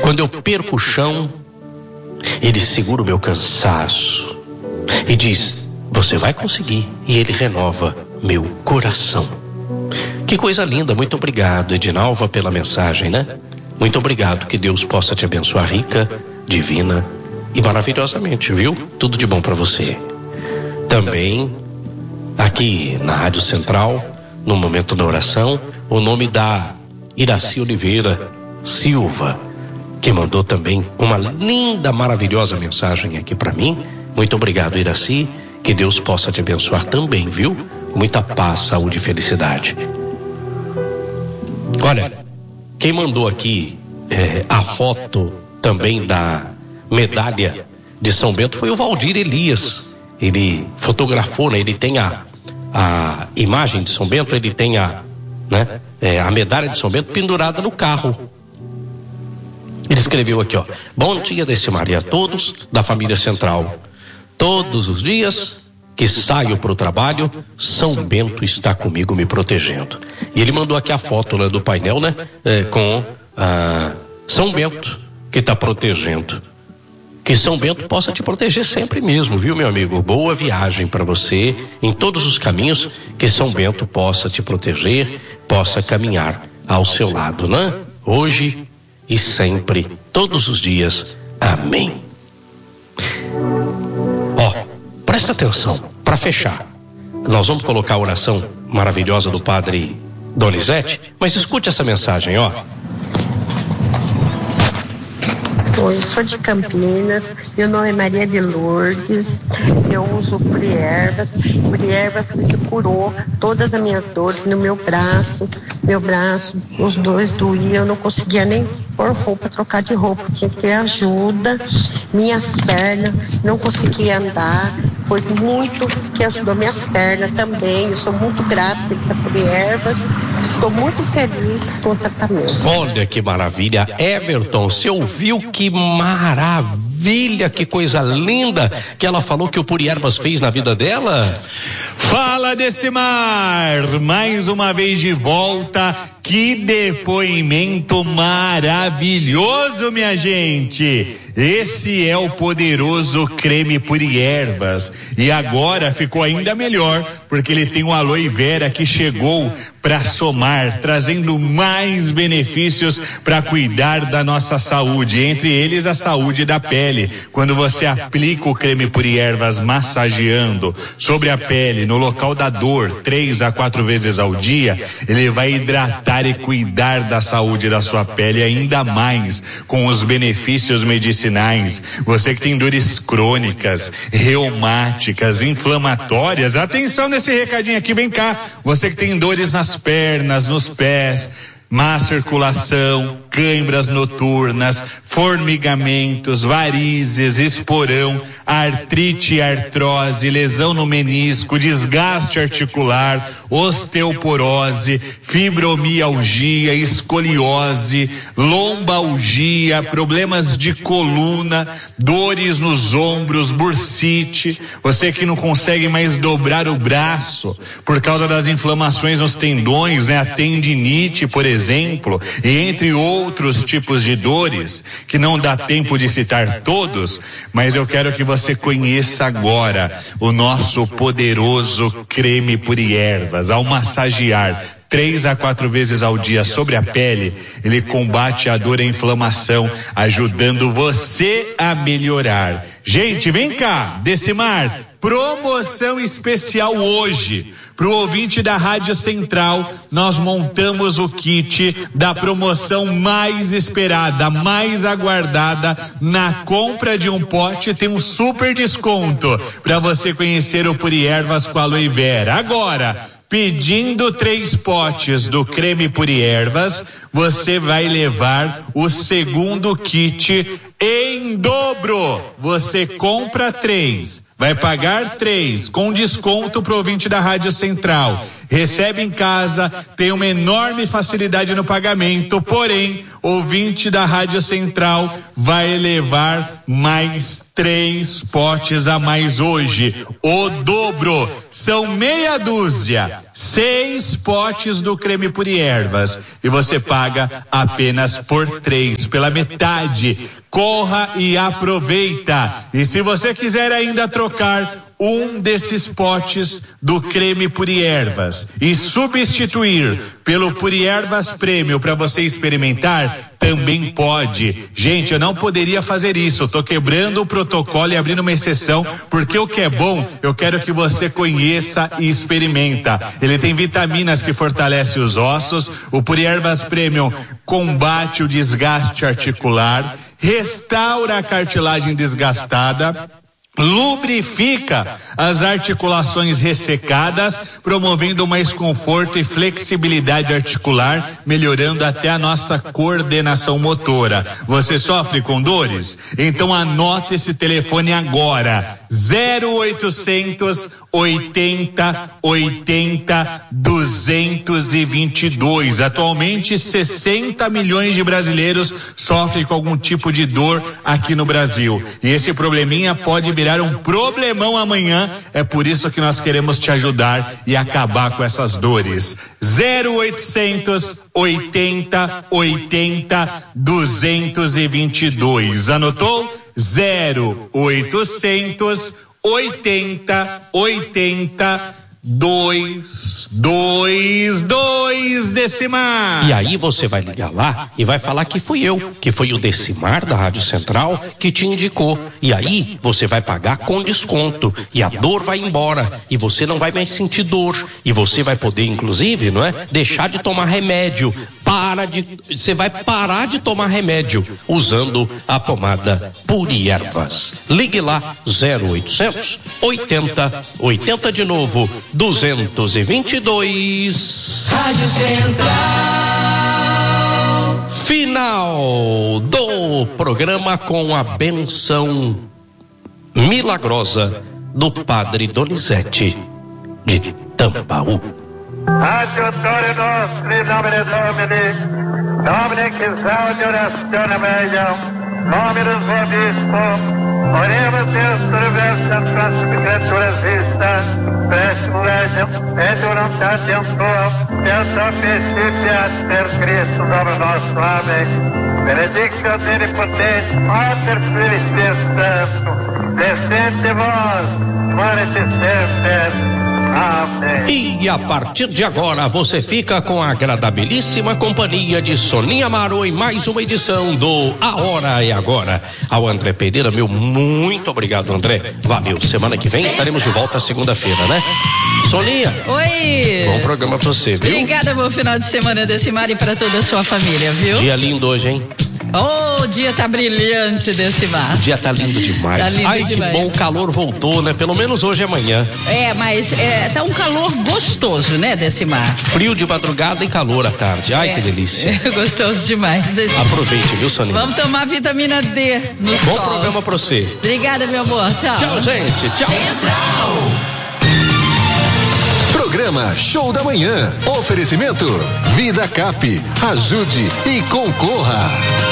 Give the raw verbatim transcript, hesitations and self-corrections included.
Quando eu perco o chão, Ele segura o meu cansaço e diz: você vai conseguir. E Ele renova meu coração. Que coisa linda. Muito obrigado, Edinalva, pela mensagem, né? Muito obrigado. Que Deus possa te abençoar rica, divina e maravilhosamente, viu? Tudo de bom para você. Também aqui na Rádio Central, no momento da oração, o nome da Iraci Oliveira Silva, que mandou também uma linda, maravilhosa mensagem aqui para mim. Muito obrigado, Iraci. Que Deus possa te abençoar também, viu? Muita paz, saúde e felicidade. Olha, quem mandou aqui é, a foto também da medalha de São Bento foi o Valdir Elias. Ele fotografou, né? Ele tem a, a imagem de São Bento, ele tem a, né? É, a medalha de São Bento pendurada no carro. Ele escreveu aqui, ó: bom dia, Decimar, e a todos da família Central. Todos os dias que saio para o trabalho, São Bento está comigo me protegendo. E ele mandou aqui a foto, né, do painel, né, é, com ah, São Bento que está protegendo. Que São Bento possa te proteger sempre mesmo, viu, meu amigo? Boa viagem para você em todos os caminhos. Que São Bento possa te proteger, possa caminhar ao seu lado, né? Hoje e sempre, todos os dias. Amém. Ó, presta atenção, para fechar. Nós vamos colocar a oração maravilhosa do Padre Donizete, mas escute essa mensagem, ó. Oi, eu sou de Campinas, meu nome é Maria de Lourdes, eu uso Puriervas. Puriervas que curou todas as minhas dores no meu braço, meu braço, os dois doíam, eu não conseguia nem pôr roupa, trocar de roupa, tinha que ter ajuda, minhas pernas, não conseguia andar, foi muito que ajudou minhas pernas também, eu sou muito grata por essa Puriervas, estou muito feliz com o tratamento. Olha que maravilha, Everton, você ouviu que maravilha, que coisa linda que ela falou que o Puriervas fez na vida dela? Fala, Decimar, mais uma vez de volta, que depoimento maravilhoso, minha gente. Esse é o poderoso creme Puriervas, e agora ficou ainda melhor, porque ele tem o aloe vera que chegou para somar, trazendo mais benefícios para cuidar da nossa saúde, entre eles a saúde da pele. Quando você aplica o creme Puriervas massageando sobre a pele, no local da dor, três a quatro vezes ao dia, ele vai hidratar e cuidar da saúde da sua pele ainda mais, com os benefícios medicinais. Você que tem dores crônicas, reumáticas, inflamatórias, atenção nesse recadinho aqui, vem cá. Você que tem dores nas pernas, nos pés, má circulação, câimbras noturnas, formigamentos, varizes, esporão, artrite, artrose, lesão no menisco, desgaste articular, osteoporose, fibromialgia, escoliose, lombalgia, problemas de coluna, dores nos ombros, bursite, você que não consegue mais dobrar o braço por causa das inflamações nos tendões, né, a tendinite, por exemplo, exemplo, e entre outros tipos de dores, que não dá tempo de citar todos, mas eu quero que você conheça agora o nosso poderoso creme Puriervas. Ao massagear três a quatro vezes ao dia sobre a pele, ele combate a dor e a inflamação, ajudando você a melhorar. Gente, vem cá, Decimar, promoção especial hoje. Para o ouvinte da Rádio Central, nós montamos o kit da promoção mais esperada, mais aguardada. Na compra de um pote tem um super desconto para você conhecer o Puriervas com aloe vera. Agora, pedindo três potes do creme Puriervas, você vai levar o segundo kit em dobro. Você compra três, vai pagar três, com desconto pro ouvinte da Rádio Central. Recebe em casa, tem uma enorme facilidade no pagamento, porém, ouvinte da Rádio Central vai levar mais três potes a mais hoje, o dobro, são meia dúzia, seis potes do creme Puri Ervas, e você paga apenas por três, pela metade. Corra e aproveita. E se você quiser ainda trocar um desses potes do creme Puri Ervas e substituir pelo Puri Ervas Premium para você experimentar, também pode. Gente, eu não poderia fazer isso, eu tô quebrando o protocolo e abrindo uma exceção, porque o que é bom, eu quero que você conheça e experimenta. Ele tem vitaminas que fortalecem os ossos, o Puri Ervas Premium combate o desgaste articular, restaura a cartilagem desgastada, lubrifica as articulações ressecadas, promovendo mais conforto e flexibilidade articular, melhorando até a nossa coordenação motora. Você sofre com dores? Então anota esse telefone agora, zero oitocentos oitenta oitenta duzentos e vinte e dois. Atualmente sessenta milhões de brasileiros sofrem com algum tipo de dor aqui no Brasil, e esse probleminha pode virar um problemão amanhã. É por isso que nós queremos te ajudar e acabar com essas dores. zero oitocentos oitenta oitenta duzentos e vinte e dois. Anotou? zero oitocentos oitenta oitenta dois dois dois Decimar. E aí você vai ligar lá e vai falar que fui eu, que foi o Decimar da Rádio Central que te indicou. E aí você vai pagar com desconto e a dor vai embora e você não vai mais sentir dor e você vai poder, inclusive, não é, deixar de tomar remédio. Para de, você vai parar de tomar remédio usando a pomada Puri Ervas. Ligue lá, zero oitocentos oitenta oitenta de novo duzentos e vinte e dois. Rádio Central. Final do programa com a benção milagrosa do Padre Donizete de Tambaú. Adjutori nostri nomine Domini, Domine che salve orazione meglio, Dominus vobiscum, oremus Deus universum transmigratura vista, prestum legem, et voluntatem tuam, et officiat per Christus Domine nostro. Amém. Benedictio Omnipotens, Pater Filii Sanctus, descende vos, morete semper. Amém. E a partir de agora você fica com a agradabilíssima companhia de Soninha Amaro em mais uma edição do A Hora é Agora. Ao André Pereira, meu muito obrigado, André. Valeu. Semana que vem estaremos de volta segunda-feira, né? Soninha. Oi. Bom programa pra você, viu? Obrigada, bom final de semana, Decimar, e pra toda a sua família, viu? Dia lindo hoje, hein? Oh, o dia tá brilhante, Decimar. O dia tá lindo demais. Tá lindo Ai, demais. que bom, o calor voltou, né? Pelo menos hoje e amanhã. É, mas é, tá um calor gostoso, né, Decimar? Frio de madrugada e calor à tarde. Ai, é, que delícia. É gostoso demais. Aproveite, viu, Soninha? Vamos tomar vitamina D no Bom sol. programa pra você. Obrigada, meu amor. Tchau. Tchau, gente. Tchau. Programa Show da Manhã. Oferecimento Vida Cap. Ajude e concorra.